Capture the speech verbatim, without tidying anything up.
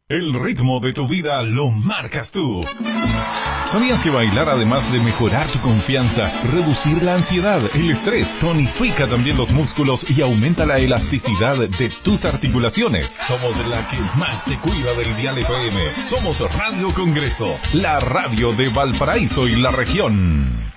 El ritmo de tu vida lo marcas tú. ¿Sabías que bailar, además de mejorar tu confianza, reducir la ansiedad, el estrés, tonifica también los músculos y aumenta la elasticidad de tus articulaciones? Somos la que más te cuida del dial F M. Somos Radio Congreso, la radio de Valparaíso y la región.